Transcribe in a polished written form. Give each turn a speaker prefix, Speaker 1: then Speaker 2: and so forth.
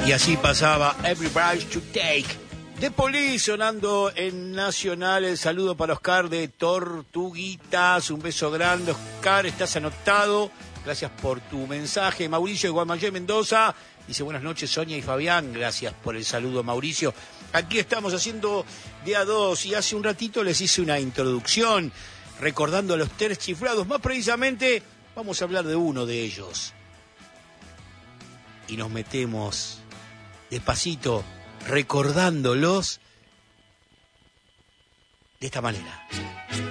Speaker 1: Y así pasaba Every Breath You Take. The Police sonando en Nacional. El saludo para Oscar de Tortuguitas. Un beso grande, Oscar. Estás anotado. Gracias por tu mensaje. Mauricio de Guaymallé, Mendoza. Dice buenas noches, Sonia y Fabián. Gracias por el saludo, Mauricio. Aquí estamos haciendo de a dos. Y hace un ratito les hice una introducción recordando a los tres chiflados. Más precisamente, vamos a hablar de uno de ellos. Y nos metemos despacito recordándolos de esta manera.